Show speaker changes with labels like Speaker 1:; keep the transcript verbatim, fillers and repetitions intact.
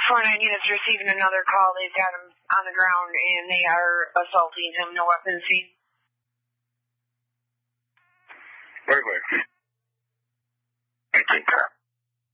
Speaker 1: four nine units receiving another call. They've got him on the ground and they are assaulting him. No weapons seen.